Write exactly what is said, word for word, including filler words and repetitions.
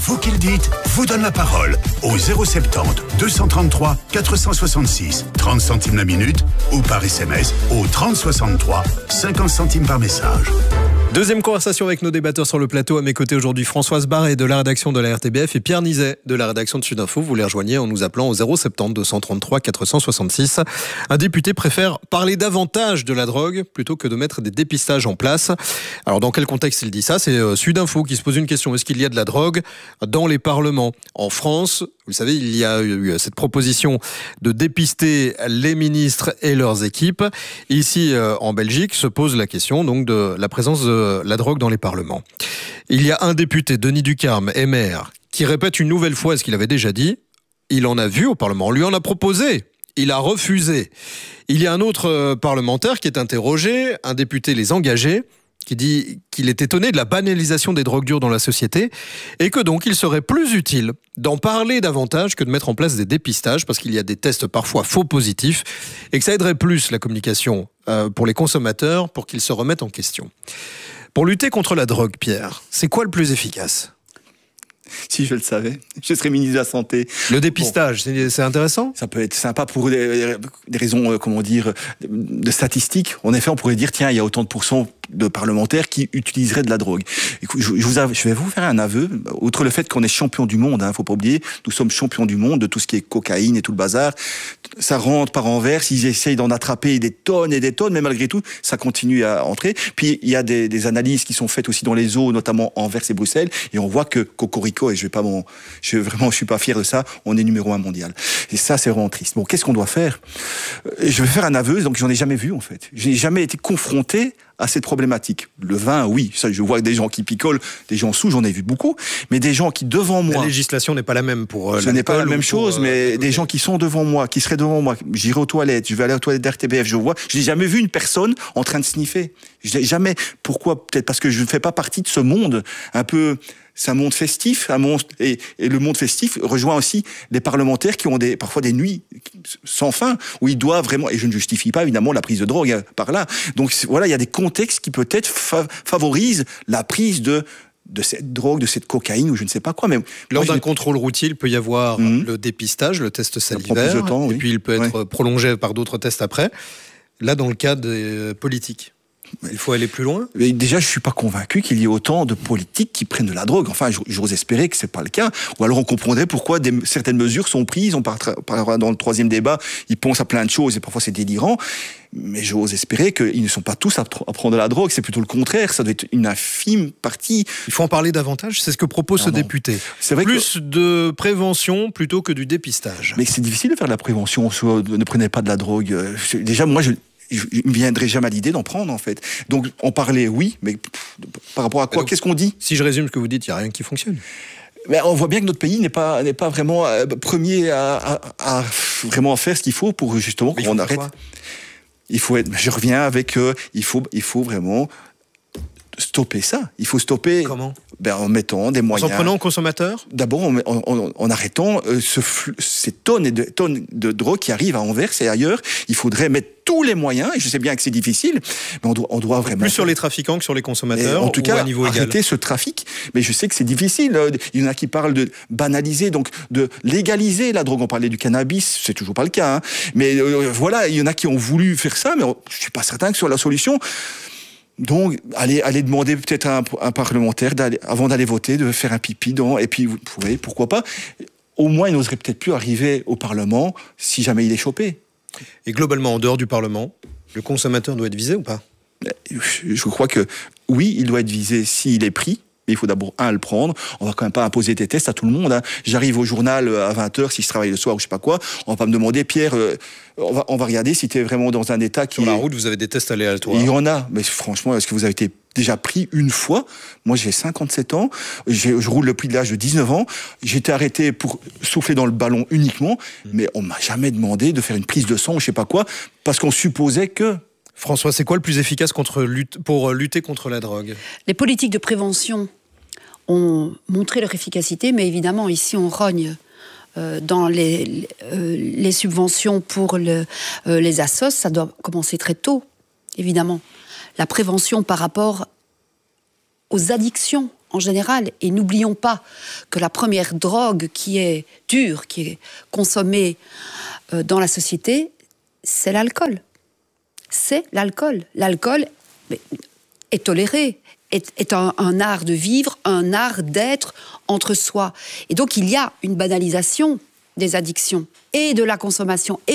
Vous qui le dites, vous donne la parole au zéro soixante-dix, deux cent trente-trois, quatre cent soixante-six, trente centimes la minute ou par S M S au trente soixante-trois, cinquante centimes par message. Deuxième conversation avec nos débatteurs sur le plateau. À mes côtés aujourd'hui, Françoise Barré de la rédaction de la R T B F et Pierre Nizet de la rédaction de Sud Info. Vous les rejoignez en nous appelant au zéro soixante-dix, deux cent trente-trois, quatre cent soixante-six. Un député préfère parler davantage de la drogue plutôt que de mettre des dépistages en place. Alors dans quel contexte il dit ça? C'est Sud Info qui se pose une question. Est-ce qu'il y a de la drogue dans les parlements? En France, vous savez, il y a eu cette proposition de dépister les ministres et leurs équipes. Ici, en Belgique, se pose la question donc de la présence de la drogue dans les parlements. Il y a un député, Denis Ducarme, M R, qui répète une nouvelle fois ce qu'il avait déjà dit. Il en a vu au Parlement, on lui en a proposé. Il a refusé. Il y a un autre parlementaire qui est interrogé, un député Les Engagés, qui dit qu'il est étonné de la banalisation des drogues dures dans la société et que donc il serait plus utile d'en parler davantage que de mettre en place des dépistages parce qu'il y a des tests parfois faux positifs et que ça aiderait plus la communication euh, pour les consommateurs pour qu'ils se remettent en question. Pour lutter contre la drogue, Pierre, c'est quoi le plus efficace ? Si je le savais, je serais ministre de la Santé. Le dépistage, bon, c'est intéressant. Ça peut être sympa pour des, des raisons, euh, comment dire, de statistiques. En effet, on pourrait dire, tiens, il y a autant de pourcents de parlementaires qui utiliseraient de la drogue. Écoute, je, je, vous av- je vais vous faire un aveu. Outre le fait qu'on est champion du monde, hein, faut pas oublier, nous sommes champions du monde de tout ce qui est cocaïne et tout le bazar. Ça rentre par Anvers, ils essayent d'en attraper des tonnes et des tonnes, mais malgré tout, ça continue à entrer. Puis il y a des, des analyses qui sont faites aussi dans les eaux, notamment Anvers et Bruxelles, et on voit que Cocorico, et je vais pas mon, je vraiment, je suis pas fier de ça, on est numéro un mondial. Et ça, c'est vraiment triste. Bon, qu'est-ce qu'on doit faire ? Je vais faire un aveu, donc j'en ai jamais vu en fait. Je n'ai jamais été confronté à cette problématique. Le vin, oui, ça, je vois des gens qui picolent, des gens sous, j'en ai vu beaucoup, mais des gens qui devant moi... La législation n'est pas la même pour... Euh, ce n'est pas la même pour, chose, euh, mais des gens qui sont devant moi, qui seraient devant moi, j'irai aux toilettes, je vais aller aux toilettes d'R T B F, je vois, je n'ai jamais vu une personne en train de sniffer. Je n'ai jamais... Pourquoi ? Peut-être parce que je ne fais pas partie de ce monde un peu... C'est un monde festif, un monde, et, et le monde festif rejoint aussi des parlementaires qui ont des, parfois des nuits sans fin, où ils doivent vraiment, et je ne justifie pas évidemment la prise de drogue hein, par là. Donc voilà, il y a des contextes qui peut-être fa- favorisent la prise de de cette drogue, de cette cocaïne ou je ne sais pas quoi. Mais lors d'un je... contrôle routier, il peut y avoir mmh. le dépistage, le test salivaire, de temps, oui. et puis il peut être ouais. prolongé par d'autres tests après. Là, dans le cas des politiques. Il faut aller plus loin. Mais déjà, je suis pas convaincu qu'il y ait autant de politiques qui prennent de la drogue. Enfin, j'ose espérer que c'est pas le cas. Ou alors on comprendrait pourquoi des, certaines mesures sont prises. On parlera dans le troisième débat. Ils pensent à plein de choses et parfois c'est délirant. Mais j'ose espérer qu'ils ne sont pas tous à, à prendre de la drogue. C'est plutôt le contraire. Ça doit être une infime partie. Il faut en parler davantage. C'est ce que propose non, ce non. député. C'est vrai plus que... de prévention plutôt que du dépistage. Mais c'est difficile de faire de la prévention. Ne prenez pas de la drogue. Déjà, moi, je je ne viendrai jamais à l'idée d'en prendre, en fait. Donc, en parler, oui, mais pff, par rapport à quoi ? Qu'est-ce qu'on dit ? Si je résume ce que vous dites, il n'y a rien qui fonctionne. Mais on voit bien que notre pays n'est pas, n'est pas vraiment euh, premier à, à, à vraiment faire ce qu'il faut pour justement qu'on arrête. Il faut être, je reviens avec, euh, il faut, il faut vraiment stopper ça. Il faut stopper. Comment ? Ben, en mettant des moyens. En prenant aux consommateurs ? D'abord, en, en, en, en arrêtant euh, ce flux, ces tonnes et de tonnes de drogue qui arrivent à Anvers et ailleurs. Il faudrait mettre tous les moyens, et je sais bien que c'est difficile, mais on doit, on doit vraiment... Plus sur les trafiquants que sur les consommateurs, en tout ou cas, à niveau égal. Arrêter ce trafic. Mais je sais que c'est difficile. Il y en a qui parlent de banaliser, donc de légaliser la drogue. On parlait du cannabis, c'est toujours pas le cas. Hein. Mais euh, voilà, il y en a qui ont voulu faire ça, mais je suis pas certain que ce soit la solution. Donc, allez, allez demander peut-être à un, un parlementaire, d'aller, avant d'aller voter, de faire un pipi dans, et puis, vous voyez, pourquoi pas. Au moins, il n'oserait peut-être plus arriver au Parlement si jamais il est chopé. Et globalement, en dehors du Parlement, le consommateur doit être visé ou pas ? Je crois que oui, il doit être visé s'il est pris. Mais il faut d'abord, un, le prendre. On va quand même pas imposer des tests à tout le monde. Hein. J'arrive au journal à vingt heures, si je travaille le soir ou je sais pas quoi. On va pas me demander, Pierre, euh, on, va, on va regarder si tu es vraiment dans un état qui... Sur la route, vous avez des tests aléatoires. Il y en a. Mais franchement, est-ce que vous avez été déjà pris une fois ? Moi, j'ai cinquante-sept ans. J'ai, je roule depuis l'âge de dix-neuf ans. J'ai été arrêté pour souffler dans le ballon uniquement. Mmh. Mais on m'a jamais demandé de faire une prise de sang ou je sais pas quoi. Parce qu'on supposait que... François, c'est quoi le plus efficace contre, pour lutter contre la drogue ? Les politiques de prévention ont montré leur efficacité, mais évidemment, ici, on rogne euh, dans les, euh, les subventions pour le, euh, les assos. Ça doit commencer très tôt, évidemment. La prévention par rapport aux addictions en général. Et n'oublions pas que la première drogue qui est dure, qui est consommée euh, dans la société, c'est l'alcool. C'est l'alcool. L'alcool est toléré, est, est un, un art de vivre, un art d'être entre soi. Et donc il y a une banalisation des addictions et de la consommation